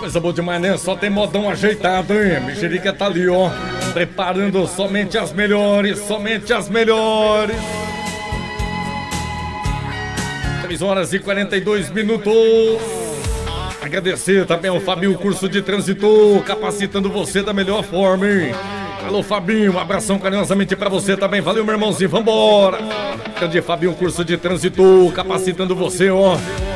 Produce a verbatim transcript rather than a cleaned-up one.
Coisa boa demais, né? Só tem modão ajeitado, hein? Mexerica tá ali, ó. Preparando somente as melhores, somente as melhores. três horas e quarenta e dois minutos. Agradecer também ao Fabinho, curso de trânsito, capacitando você da melhor forma, hein? Alô, Fabinho, um abração carinhosamente pra você também. Valeu, meu irmãozinho, vambora. Grande Fabinho, curso de trânsito, capacitando você, ó.